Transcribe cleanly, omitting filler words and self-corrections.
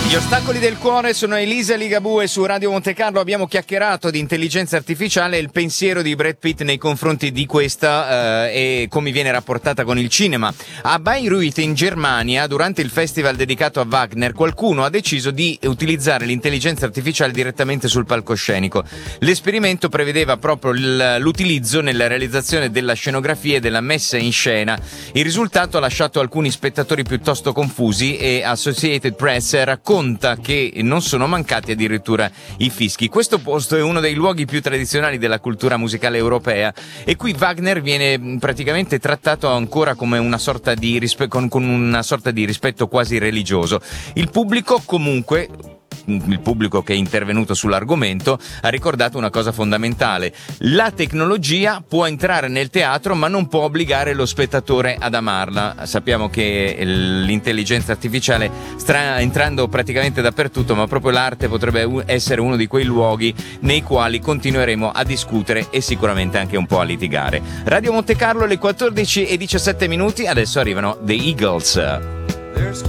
Gli ostacoli del cuore sono Elisa Ligabue su Radio Monte Carlo. Abbiamo chiacchierato di intelligenza artificiale e il pensiero di Brad Pitt nei confronti di questa e come viene rapportata con il cinema. A Bayreuth in Germania, durante il festival dedicato a Wagner, qualcuno ha deciso di utilizzare l'intelligenza artificiale direttamente sul palcoscenico. L'esperimento prevedeva proprio l'utilizzo nella realizzazione della scenografia e della messa in scena. Il risultato ha lasciato alcuni spettatori piuttosto confusi e Associated Press racconta che non sono mancati addirittura i fischi. Questo posto è uno dei luoghi più tradizionali della cultura musicale europea e qui Wagner viene praticamente trattato ancora come una sorta di con una sorta di rispetto quasi religioso. Il pubblico che è intervenuto sull'argomento ha ricordato una cosa fondamentale: la tecnologia può entrare nel teatro ma non può obbligare lo spettatore ad amarla. Sappiamo che l'intelligenza artificiale sta entrando praticamente dappertutto, ma proprio l'arte potrebbe essere uno di quei luoghi nei quali continueremo a discutere e sicuramente anche un po' a litigare. Radio Monte Carlo, le 14:17, adesso arrivano The Eagles.